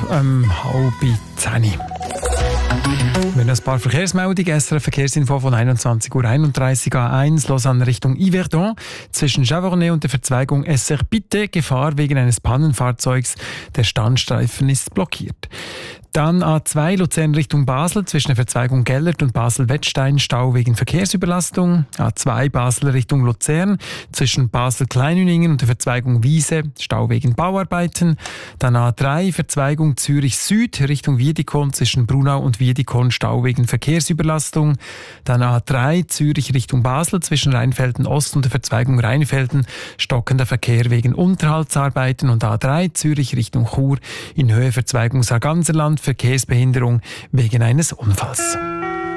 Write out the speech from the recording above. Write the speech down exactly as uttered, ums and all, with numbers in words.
ähm, halb zehn. Wir haben ein paar Verkehrsmeldungen. S R F Verkehrsinfo von einundzwanzig Uhr einunddreißig A eins, Lausanne Richtung Yverdon. Zwischen Javornet und der Verzweigung S R Bitte Gefahr wegen eines Pannenfahrzeugs. Der Standstreifen ist blockiert. Dann A zwei Luzern Richtung Basel, zwischen der Verzweigung Gellert und Basel-Wettstein, Stau wegen Verkehrsüberlastung. A zwei Basel Richtung Luzern, zwischen Basel-Kleinüningen und der Verzweigung Wiese, Stau wegen Bauarbeiten. Dann A drei Verzweigung Zürich Süd Richtung Wiedikon, zwischen Brunau und Wiedikon, Stau wegen Verkehrsüberlastung. Dann A drei Zürich Richtung Basel, zwischen Rheinfelden Ost und der Verzweigung Rheinfelden, stockender Verkehr wegen Unterhaltsarbeiten. Und A drei Zürich Richtung Chur, in Höhe Verzweigung Sarganserland, Verkehrsbehinderung wegen eines Unfalls.